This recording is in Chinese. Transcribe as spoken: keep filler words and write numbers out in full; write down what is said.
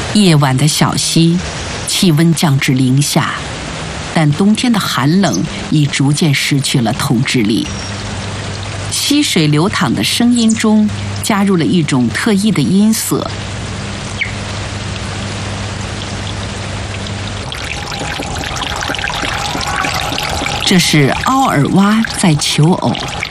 夜晚的小溪，气温降至零下，但冬天的寒冷已逐渐失去了统治力。溪水流淌的声音中加入了一种特异的音色。这是凹耳蛙在求偶。